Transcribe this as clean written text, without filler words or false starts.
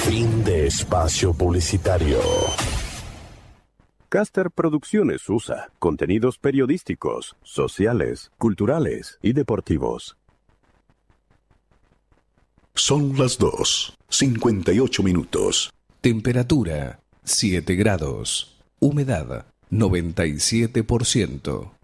Fin de espacio publicitario. Caster Producciones USA. Contenidos periodísticos, sociales, culturales y deportivos. Son las 2:58 minutos. Temperatura 7 grados. Humedad 97%.